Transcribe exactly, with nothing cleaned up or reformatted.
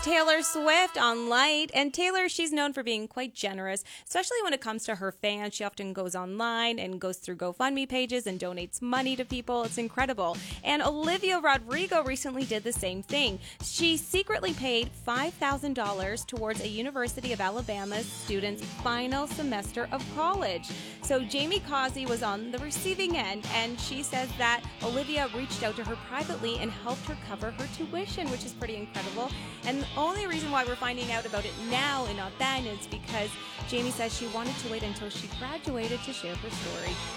Taylor Swift on Light. And Taylor, she's known for being quite generous, especially when it comes to her fans. She often goes online and goes through GoFundMe pages and donates money to people. It's incredible. And Olivia Rodrigo recently did the same thing. She secretly paid five thousand dollars towards a University of Alabama student's final semester of college. So Jamie Causey was on the receiving end, and she says that Olivia reached out to her privately and helped her cover her tuition, which is pretty incredible. And the only reason why we're finding out about it now and not then is because Jamie says she wanted to wait until she graduated to share her story.